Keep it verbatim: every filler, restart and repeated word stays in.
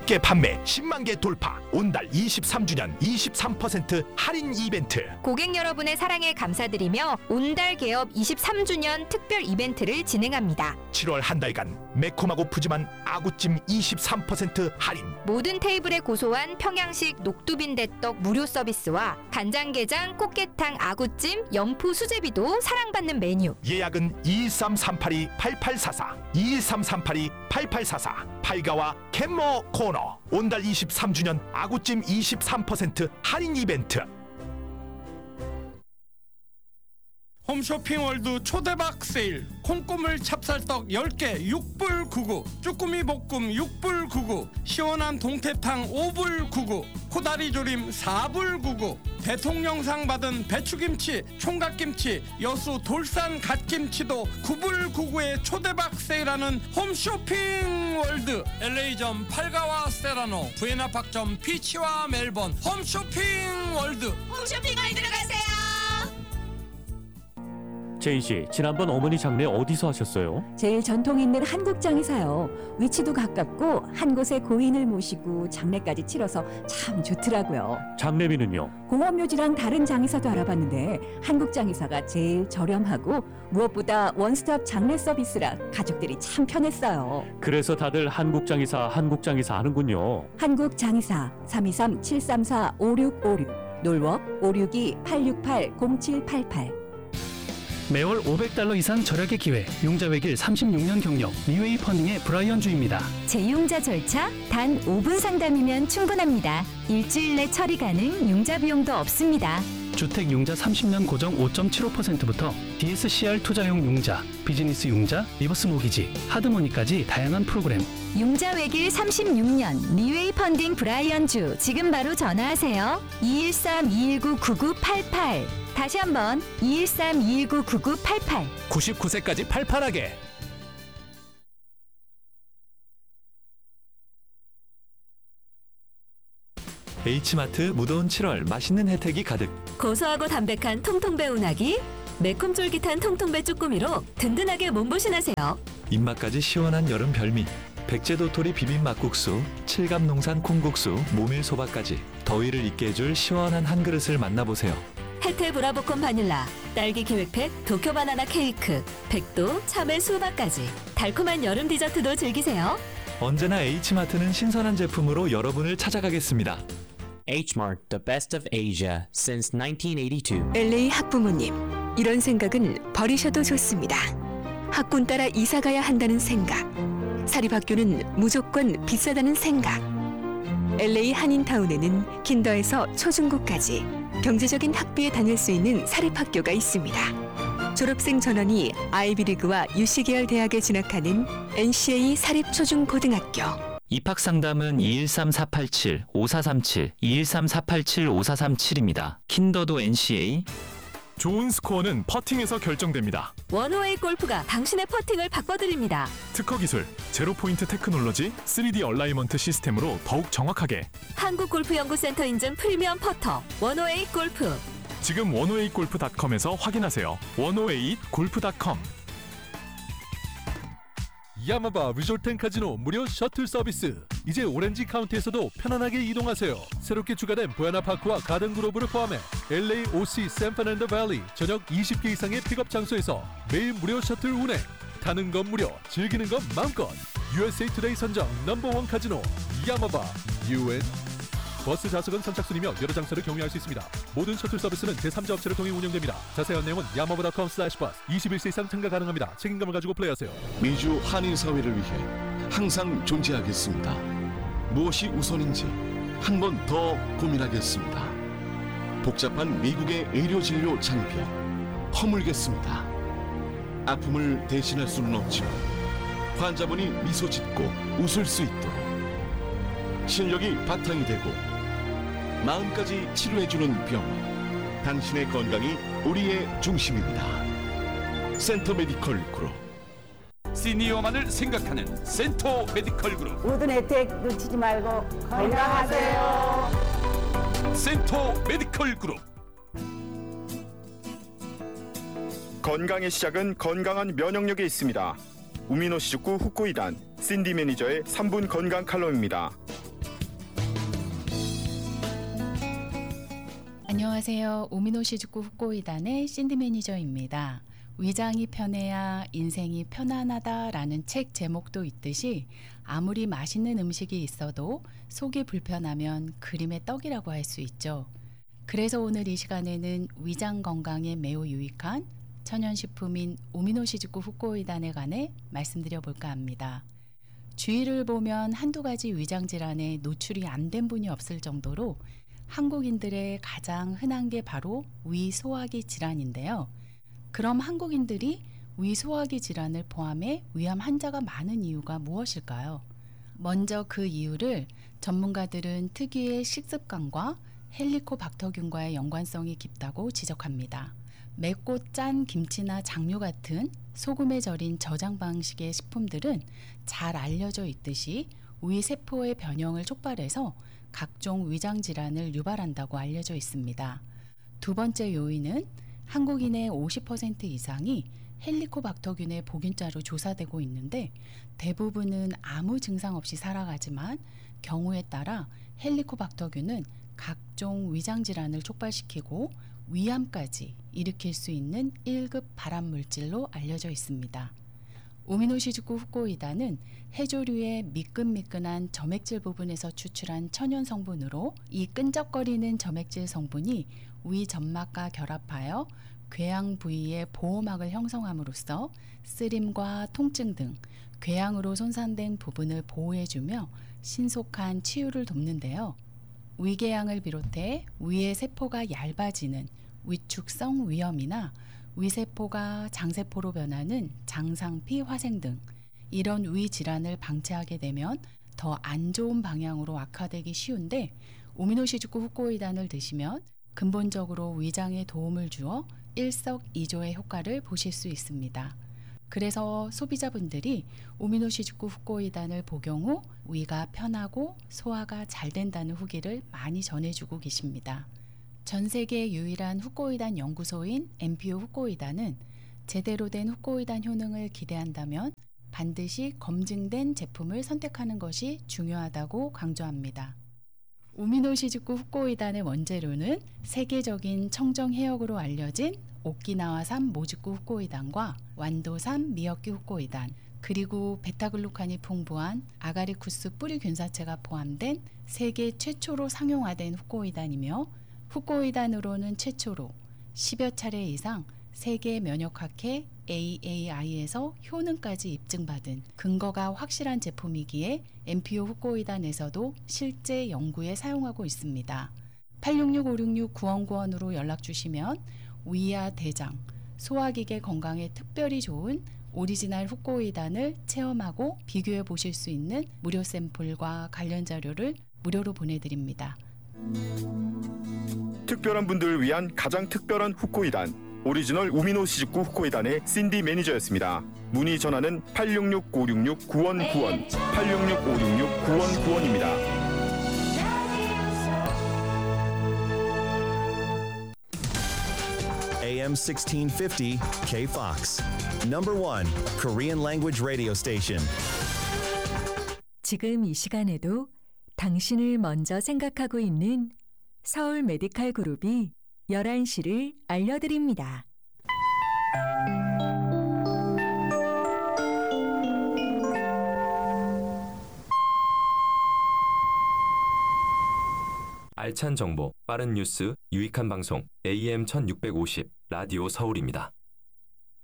개 판매 십만 개 돌파. 온달 이십삼 주년 이십삼 퍼센트 할인 이벤트. 고객 여러분의 사랑에 감사드리며 온달 개업 이십삼 주년 특별 이벤트를 진행합니다. 칠월 한 달간 매콤하고 푸짐한 아구찜 이십삼 퍼센트 할인. 모든 테이블에 고소한 평양식 녹두빈대떡 무료 서비스와 간장게장, 꽃게탕, 아구찜, 연포 수제비도 사랑받는 메뉴. 예약은 이일삼삼팔이 팔팔사사 이일삼삼팔이 팔팔사사. 팔가와 캔모 코너. 온달 이십삼 주년 아구찜 이십삼 퍼센트 할인 이벤트. 홈쇼핑 월드 초대박 세일. 콩고물 찹쌀떡 열 개 육 불 구구, 쭈꾸미 볶음 육 불 구구, 시원한 동태탕 오 불 구구, 코다리 조림 사 불 구구, 대통령상 받은 배추김치, 총각김치, 여수 돌산 갓김치도 구 불 구구에 초대박 세일하는 홈쇼핑 월드. 엘에이점 팔가와 세라노, 부에나팍점 피치와 멜번. 홈쇼핑 월드. 홈쇼핑 월드로 가세요. 제인씨, 지난번 어머니 장례 어디서 하셨어요? 제일 전통 있는 한국장에서요. 위치도 가깝고 한 곳에 고인을 모시고 장례까지 치러서 참 좋더라고요. 장례비는요? 공원묘지랑 다른 장의사도 알아봤는데 한국장의사가 제일 저렴하고 무엇보다 원스톱 장례 서비스라 가족들이 참 편했어요. 그래서 다들 한국장의사 한국장의사 하는군요. 한국장의사 삼이삼 칠삼사 오육오육, 놀워 오육이 팔육팔 공칠팔팔. 매월 오백 달러 이상 절약의 기회, 융자 외길 삼십육 년 경력, 리웨이 펀딩의 브라이언 주입니다. 재융자 절차 단 오 분 상담이면 충분합니다. 일주일 내 처리 가능, 융자 비용도 없습니다. 주택 융자 삼십 년 고정 오 점 칠오 퍼센트부터 디에스씨알 투자용 융자, 비즈니스 융자, 리버스 모기지, 하드머니까지 다양한 프로그램. 융자 외길 삼십육 년 리웨이 펀딩 브라이언 주. 지금 바로 전화하세요. 이일삼 이일구 구구팔팔. 다시 한번 이일삼 이일구 구구팔팔. 구십구 세까지 팔팔하게. H마트 무더운 칠월 맛있는 혜택이 가득. 고소하고 담백한 통통배 운하기, 매콤 쫄깃한 통통배 쭈꾸미로 든든하게 몸보신하세요. 입맛까지 시원한 여름 별미. 백제도토리 비빔 막국수, 칠갑농산 콩국수, 모밀소바까지 더위를 잊게 해줄 시원한 한 그릇을 만나보세요. 혜태 브라보콘 바닐라, 딸기 기획팩, 도쿄 바나나 케이크, 백도, 참외 수박까지 달콤한 여름 디저트도 즐기세요. 언제나 H마트는 신선한 제품으로 여러분을 찾아가겠습니다. Hmart, the best of Asia since nineteen eighty-two. 엘에이 학부모님, 이런 생각은 버리셔도 좋습니다. 학군 따라 이사 가야 한다는 생각, 사립학교는 무조건 비싸다는 생각. 엘에이 한인타운에는 킨더에서 초중고까지 경제적인 학비에 다닐 수 있는 사립학교가 있습니다. 졸업생 전원이 아이비리그와 유씨 계열 대학에 진학하는 엔씨에이 사립초중고등학교. 입학상담은 이일삼 사팔칠 오사삼칠, 이일삼 사팔칠 오사삼칠입니다. 킨더도 엔씨에이. 좋은 스코어는 퍼팅에서 결정됩니다. 원호에이 골프가 당신의 퍼팅을 바꿔드립니다. 특허 기술, 제로 포인트 테크놀로지, 쓰리디 얼라이먼트 시스템으로 더욱 정확하게. 한국골프연구센터 인증 프리미엄 퍼터 원호에이 골프. 지금 원오에잇 골프 닷컴에서 확인하세요. 원오에잇 골프 닷컴. 야마바 리조트 앤 카지노 무료 셔틀 서비스. 이제 오렌지 카운티에서도 편안하게 이동하세요. 새롭게 추가된 부에나파크와 가든그로브를 포함해 엘에이, 오씨, 샌프란도 밸리 저녁 이십 개 이상의 픽업 장소에서 매일 무료 셔틀 운행. 타는 건 무료, 즐기는 건 마음껏. 유에스에이 투데이 선정 넘버원 카지노 야마바 유엔. 버스 좌석은 선착순이며 여러 장소를 경유할 수 있습니다. 모든 셔틀 서비스는 제삼자 업체를 통해 운영됩니다. 자세한 내용은 야마바.com 슬래시 버스. 이십일 세 이상 참가 가능합니다. 책임감을 가지고 플레이하세요. 미주 한인 사회를 위해 항상 존재하겠습니다. 무엇이 우선인지 한 번 더 고민하겠습니다. 복잡한 미국의 의료 진료 장벽 허물겠습니다. 아픔을 대신할 수는 없지만 환자분이 미소 짓고 웃을 수 있도록 실력이 바탕이 되고 마음까지 치료해주는 병원. 당신의 건강이 우리의 중심입니다. 센터 메디컬 그룹. 시니어만을 생각하는 센터 메디컬 그룹. 모든 혜택 놓치지 말고 건강하세요. 센터 메디컬 그룹. 건강의 시작은 건강한 면역력에 있습니다. 우미노시주쿠 후쿠이단 신디 매니저의 삼 분 건강 칼럼입니다. 안녕하세요. 오미노시즈쿠 후코이단의 신디 매니저입니다. 위장이 편해야 인생이 편안하다라는 책 제목도 있듯이 아무리 맛있는 음식이 있어도 속이 불편하면 그림의 떡이라고 할 수 있죠. 그래서 오늘 이 시간에는 위장 건강에 매우 유익한 천연식품인 오미노시즈쿠 후코이단에 관해 말씀드려 볼까 합니다. 주위를 보면 한두 가지 위장 질환에 노출이 안 된 분이 없을 정도로 한국인들의 가장 흔한 게 바로 위 소화기 질환인데요. 그럼 한국인들이 위 소화기 질환을 포함해 위암 환자가 많은 이유가 무엇일까요? 먼저 그 이유를 전문가들은 특유의 식습관과 헬리코박터균과의 연관성이 깊다고 지적합니다. 맵고 짠 김치나 장류 같은 소금에 절인 저장 방식의 식품들은 잘 알려져 있듯이 위 세포의 변형을 촉발해서 각종 위장 질환을 유발한다고 알려져 있습니다. 두 번째 요인은 한국인의 오십 퍼센트 이상이 헬리코박터균의 보균자로 조사되고 있는데 대부분은 아무 증상 없이 살아가지만 경우에 따라 헬리코박터균은 각종 위장 질환을 촉발시키고 위암까지 일으킬 수 있는 일 급 발암물질로 알려져 있습니다. 오미노시즈쿠 후코이단은 해조류의 미끈미끈한 점액질 부분에서 추출한 천연 성분으로 이 끈적거리는 점액질 성분이 위 점막과 결합하여 궤양 부위의 보호막을 형성함으로써 쓰림과 통증 등 궤양으로 손상된 부분을 보호해주며 신속한 치유를 돕는데요. 위궤양을 비롯해 위의 세포가 얇아지는 위축성 위염이나 위세포가 장세포로 변하는 장상피 화생 등 이런 위 질환을 방치하게 되면 더 안 좋은 방향으로 악화되기 쉬운데 오미노시즈쿠 후코이단을 드시면 근본적으로 위장에 도움을 주어 일석이조의 효과를 보실 수 있습니다. 그래서 소비자분들이 오미노시즈쿠 후코이단을 복용 후 위가 편하고 소화가 잘 된다는 후기를 많이 전해주고 계십니다. 전 세계 유일한 후코이단 연구소인 엠피오 후코이단은 제대로 된 후코이단 효능을 기대한다면 반드시 검증된 제품을 선택하는 것이 중요하다고 강조합니다. 오미노시즈쿠 후코이단의 원재료는 세계적인 청정 해역으로 알려진 오키나와산 모즈쿠 후코이단과 완도산 미역기 후코이단, 그리고 베타글루칸이 풍부한 아가리쿠스 뿌리 균사체가 포함된 세계 최초로 상용화된 후코이단이며 후코이단으로는 최초로 십여 차례 이상 세계 면역학회 에이에이아이에서 효능까지 입증받은 근거가 확실한 제품이기에 엠피오 후코이단에서도 실제 연구에 사용하고 있습니다. 팔육육 오육육 구원구원으로 연락주시면 위와 대장, 소화기계 건강에 특별히 좋은 오리지널 후코이단을 체험하고 비교해 보실 수 있는 무료 샘플과 관련 자료를 무료로 보내드립니다. 특별한 분들을 위한 가장 특별한 후코이단 오리지널 오미노시즈쿠 후코이단의 신디 매니저였습니다. 문의 전화는 팔육육 오육육 구원구원 팔육육 오육육 구원구원입니다. 에이엠 sixteen fifty K-Fox. Number one Korean language radio station. 지금 이 시간에도 당신을 먼저 생각하고 있는 서울 메디칼 그룹이 열한 시를 알려드립니다. 알찬 정보, 빠른 뉴스, 유익한 방송 에이엠 천육백오십 라디오 서울입니다.